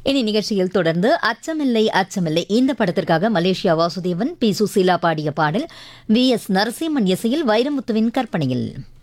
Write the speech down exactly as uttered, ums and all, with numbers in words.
இனி நிகழ்ச்சியில் தொடர்ந்து அச்சமில்லை அச்சமில்லை இந்த படத்திற்காக மலேசியா வாசுதேவன் பி சுசீலா பாடிய பாடல் வி எஸ் நரசிம்மன் இசையில் வைரமுத்துவின் கற்பனையில்.